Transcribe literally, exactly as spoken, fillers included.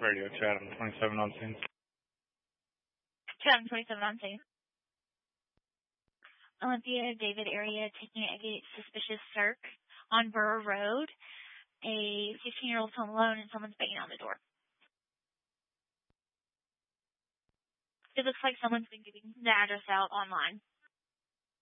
Radio, Chatham, twenty-seven on scene. Chatham, twenty-seven on scene. Olympia, David area, taking a suspicious circ on Burr Road. A fifteen-year-old home alone and someone's banging on the door. It looks like someone's been giving the address out online.